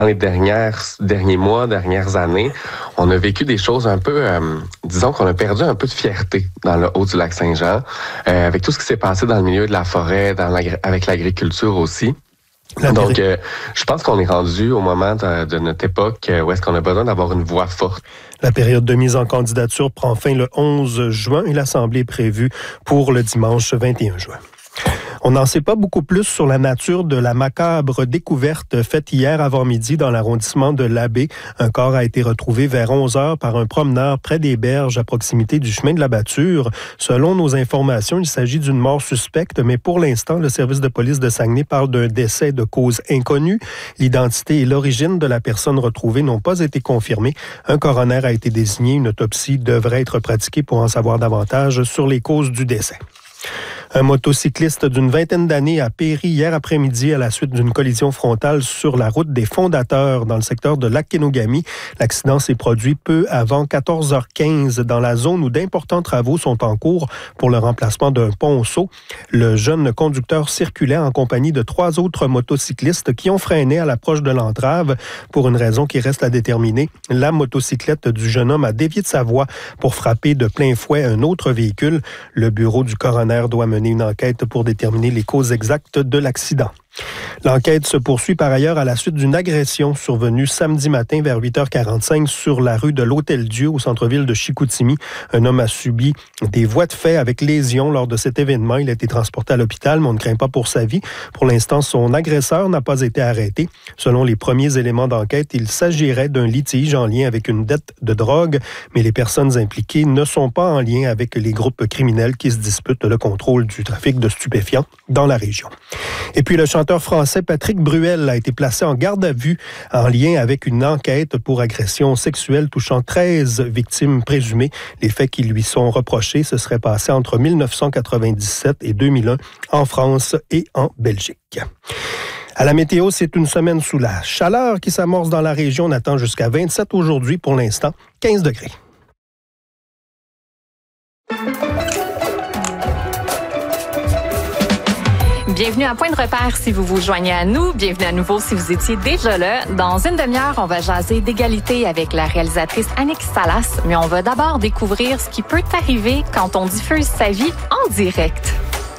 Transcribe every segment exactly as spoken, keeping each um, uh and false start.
Dans les dernières, derniers mois, dernières années, on a vécu des choses un peu, euh, disons qu'on a perdu un peu de fierté dans le haut du lac Saint-Jean, euh, avec tout ce qui s'est passé dans le milieu de la forêt, dans l'agri- avec l'agriculture aussi. La Donc, euh, je pense qu'on est rendu au moment de, de notre époque euh, où est-ce qu'on a besoin d'avoir une voix forte. La période de mise en candidature prend fin le onze juin et l'Assemblée est prévue pour le dimanche vingt et un juin. On n'en sait pas beaucoup plus sur la nature de la macabre découverte faite hier avant-midi dans l'arrondissement de l'Abbé. Un corps a été retrouvé vers onze heures par un promeneur près des berges à proximité du chemin de la Bâture. Selon nos informations, il s'agit d'une mort suspecte, mais pour l'instant, le service de police de Saguenay parle d'un décès de cause inconnue. L'identité et l'origine de la personne retrouvée n'ont pas été confirmées. Un coroner a été désigné. Une autopsie devrait être pratiquée pour en savoir davantage sur les causes du décès. Un motocycliste d'une vingtaine d'années a péri hier après-midi à la suite d'une collision frontale sur la route des Fondateurs dans le secteur de Lac-Kenogami. L'accident s'est produit peu avant quatorze heures quinze dans la zone où d'importants travaux sont en cours pour le remplacement d'un ponceau. Le jeune conducteur circulait en compagnie de trois autres motocyclistes qui ont freiné à l'approche de l'entrave pour une raison qui reste à déterminer. La motocyclette du jeune homme a dévié de sa voie pour frapper de plein fouet un autre véhicule. Le bureau du coroner doit mener une enquête pour déterminer les causes exactes de l'accident. L'enquête se poursuit par ailleurs à la suite d'une agression survenue samedi matin vers huit heures quarante-cinq sur la rue de l'Hôtel-Dieu au centre-ville de Chicoutimi. Un homme a subi des voies de fait avec lésions lors de cet événement. Il a été transporté à l'hôpital, mais on ne craint pas pour sa vie. Pour l'instant, son agresseur n'a pas été arrêté. Selon les premiers éléments d'enquête, il s'agirait d'un litige en lien avec une dette de drogue, mais les personnes impliquées ne sont pas en lien avec les groupes criminels qui se disputent le contrôle du trafic de stupéfiants dans la région. Et puis le chanteur français Patrick Bruel a été placé en garde à vue en lien avec une enquête pour agression sexuelle touchant treize victimes présumées. Les faits qui lui sont reprochés se seraient passés entre dix-neuf cent quatre-vingt-dix-sept et deux mille un en France et en Belgique. À la météo, c'est une semaine sous la chaleur qui s'amorce dans la région. On attend jusqu'à vingt-sept aujourd'hui pour l'instant, quinze degrés. Bienvenue à Point de repère si vous vous joignez à nous. Bienvenue à nouveau si vous étiez déjà là. Dans une demi-heure, on va jaser d'égalité avec la réalisatrice Annick Salas, mais on va d'abord découvrir ce qui peut arriver quand on diffuse sa vie en direct.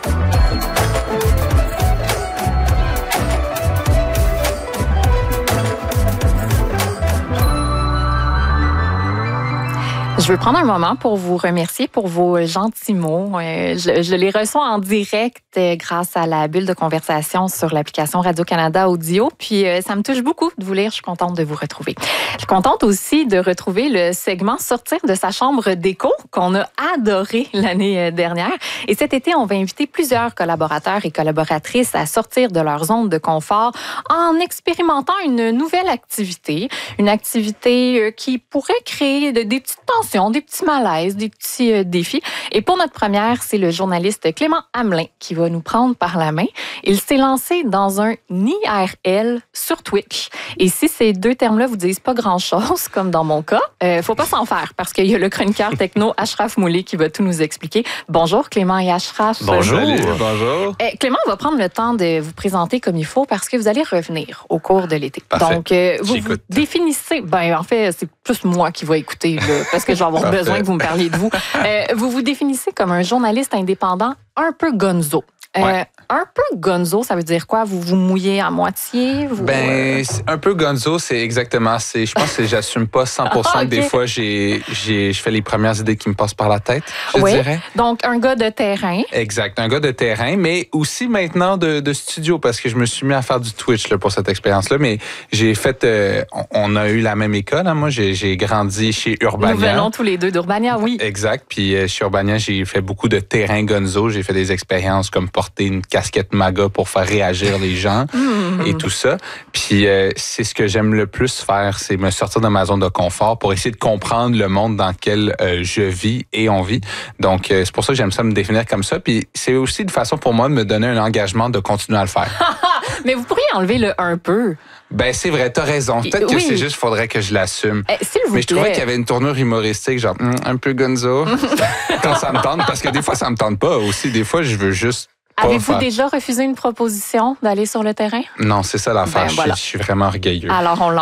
Je veux prendre un moment pour vous remercier pour vos gentils mots. Euh, je, je les reçois en direct euh, grâce à la bulle de conversation sur l'application Radio-Canada Audio. Puis euh, ça me touche beaucoup de vous lire. Je suis contente de vous retrouver. Je suis contente aussi de retrouver le segment Sortir de sa chambre d'écho qu'on a adoré l'année dernière. Et cet été, on va inviter plusieurs collaborateurs et collaboratrices à sortir de leur zone de confort en expérimentant une nouvelle activité. Une activité euh, qui pourrait créer de, des petites tensions, des petits malaises, des petits euh, défis. Et pour notre première, c'est le journaliste Clément Hamelin qui va nous prendre par la main. Il s'est lancé dans un I R L sur Twitch. Et si ces deux termes-là vous disent pas grand-chose, comme dans mon cas, euh, faut pas s'en faire parce qu'il y a le chroniqueur techno Ashraf Moulay qui va tout nous expliquer. Bonjour Clément et Ashraf. Bonjour. Salut, bonjour. Euh, Clément, on va prendre le temps de vous présenter comme il faut parce que vous allez revenir au cours de l'été. Parfait. Donc, euh, vous, vous définissez... Ben, en fait, c'est plus moi qui vais écouter là, parce que je vais avoir Parfait. besoin que vous me parliez de vous. Euh, vous vous définissez comme un journaliste indépendant un peu gonzo. Euh, Ouais. Un peu gonzo, ça veut dire quoi? Vous vous mouillez à moitié? Vous, Ben, euh... c'est un peu gonzo, c'est exactement. C'est, je pense que j'assume pas cent pour cent. Ah, okay. Des fois, j'ai, j'ai, je fais les premières idées qui me passent par la tête, je oui. dirais. Donc, un gars de terrain. Exact, un gars de terrain, mais aussi maintenant de, de studio, parce que je me suis mis à faire du Twitch là, pour cette expérience-là. Mais j'ai fait... Euh, on, on a eu la même école. Hein. Moi, j'ai, j'ai grandi chez Urbania. Nous venons tous les deux d'Urbania, oui. Exact. Puis euh, chez Urbania, j'ai fait beaucoup de terrain gonzo. J'ai fait des expériences comme porter une casquette MAGA pour faire réagir les gens mm-hmm. et tout ça. Puis euh, c'est ce que j'aime le plus faire, c'est me sortir de ma zone de confort pour essayer de comprendre le monde dans lequel euh, je vis et on vit. Donc euh, c'est pour ça que j'aime ça me définir comme ça. Puis c'est aussi une façon pour moi de me donner un engagement de continuer à le faire. Mais vous pourriez enlever le un peu. Ben c'est vrai, t'as raison. Peut-être que oui. c'est juste, faudrait que je l'assume. Eh, s'il vous Mais je plaît. trouvais qu'il y avait une tournure humoristique, genre mm, un peu gonzo, quand ça me tente, parce que des fois ça me tente pas aussi. Des fois je veux juste Avez-vous faire... déjà refusé une proposition d'aller sur le terrain? Non, c'est ça l'affaire. Ben, je, voilà. je suis vraiment orgueilleux. Alors, on